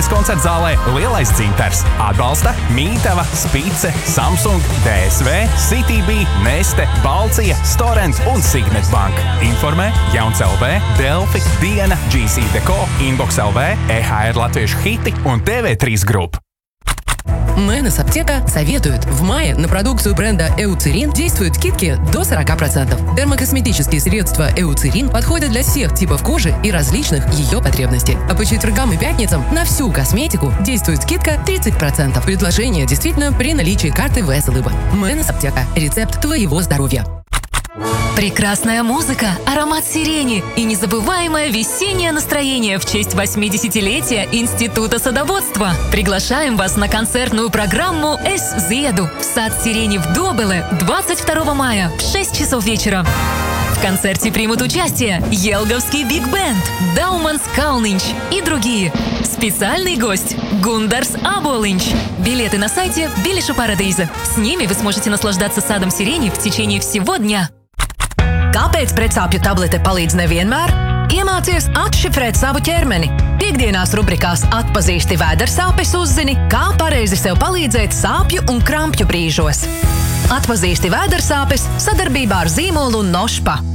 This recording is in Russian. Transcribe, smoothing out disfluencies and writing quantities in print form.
Sīnes koncerta zālē Lielais dzintars. Atbalsta Mītava, Spice, Samsung, DSV, CTB, Neste, Balcija, Storent un Signet Bank. Informē Jauns LV, Delfi, Diena, GC Deco, Inbox LV, EHR Latviešu hiti un TV3 Group. Мэнос Аптека советует. В мае на продукцию бренда Эуцерин действуют скидки до 40%. Дермокосметические средства Эуцерин подходят для всех типов кожи и различных ее потребностей. А по четвергам и пятницам на всю косметику действует скидка 30%. Предложение действительно при наличии карты ВСЛБ. Мэнос Аптека. Рецепт твоего здоровья. Прекрасная музыка, аромат сирени и незабываемое весеннее настроение в честь 80-летия Института садоводства. Приглашаем вас на концертную программу «Es ziedu» в сад сирени в Добеле 22 мая в 6 часов вечера. В концерте примут участие Елговский биг-бенд, Дауманс Калнинч и другие. Специальный гость Гундарс Аболинч. Билеты на сайте Билиша Парадейза. С ними вы сможете наслаждаться садом сирени в течение всего дня. Kāpēc pretsāpju tablete palīdz nevienmēr? Iemācies atšifrēt savu ķermeni. Piektdienās rubrikās Atpazīsti vēdersāpes uzzini, kā pareizi sev palīdzēt sāpju un krampju brīžos. Atpazīsti vēdersāpes sadarbībā ar zīmolu Nošpa.